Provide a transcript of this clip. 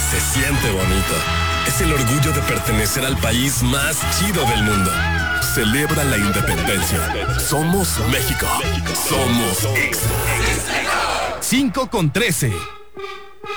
Se siente bonito. Es el orgullo de pertenecer al país más chido del mundo. Celebra la independencia. Somos México. Somos Exa. 5 con 13.